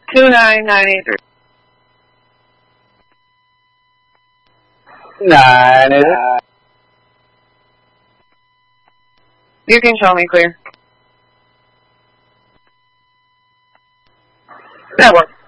29983. 9. You can show me clear. That works.